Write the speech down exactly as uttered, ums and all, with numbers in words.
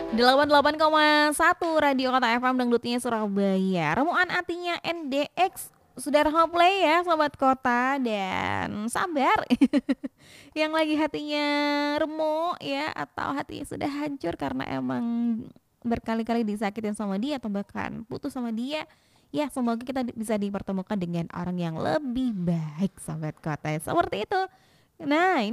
delapan puluh delapan koma satu Radio Kota F M dangdutnya Surabaya. Remuan Atinya N D X sudah Rahma play ya sobat kota dan sabar yang lagi hatinya remo ya atau hatinya sudah hancur karena emang berkali-kali disakitin sama dia atau bahkan putus sama dia. Ya semoga kita di- bisa dipertemukan dengan orang yang lebih baik sobat kota. Seperti itu. Nah,